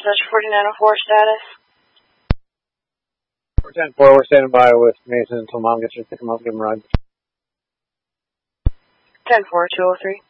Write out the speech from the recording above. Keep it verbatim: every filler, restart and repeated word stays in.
Message forty-nine oh four status. four ten four, we're standing by with Mason until Mom gets her to pick him up and give him a ride. ten four two oh three.